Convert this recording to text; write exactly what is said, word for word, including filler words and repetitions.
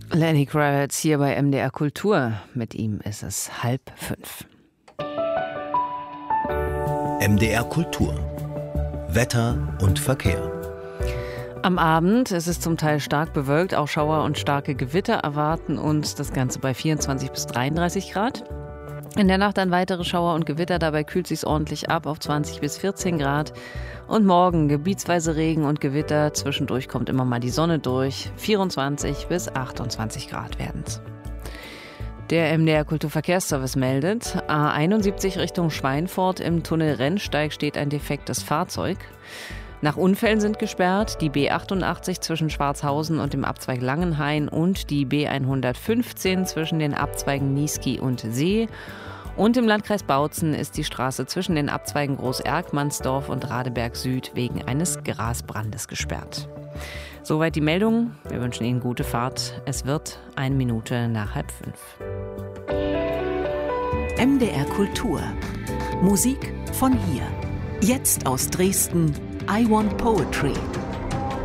Lenny Kravitz hier bei M D R Kultur. Mit ihm ist es halb fünf. M D R Kultur. Wetter und Verkehr. Am Abend ist es zum Teil stark bewölkt, auch Schauer und starke Gewitter erwarten uns, das Ganze bei vierundzwanzig bis dreiunddreißig Grad. In der Nacht dann weitere Schauer und Gewitter, dabei kühlt es sich ordentlich ab auf zwanzig bis vierzehn Grad. Und morgen gebietsweise Regen und Gewitter, zwischendurch kommt immer mal die Sonne durch, vierundzwanzig bis achtundzwanzig Grad werden's. Der M D R Kulturverkehrsservice meldet, A einundsiebzig Richtung Schweinfurt, im Tunnel Rennsteig steht ein defektes Fahrzeug. Nach Unfällen sind gesperrt die B achtundachtzig zwischen Schwarzhausen und dem Abzweig Langenhain und die B hundertfünfzehn zwischen den Abzweigen Niesky und See. Und im Landkreis Bautzen ist die Straße zwischen den Abzweigen Groß-Erkmannsdorf und Radeberg Süd wegen eines Grasbrandes gesperrt. Soweit die Meldung. Wir wünschen Ihnen gute Fahrt. Es wird eine Minute nach halb fünf. M D R Kultur. Musik von hier. Jetzt aus Dresden. I Want Poetry.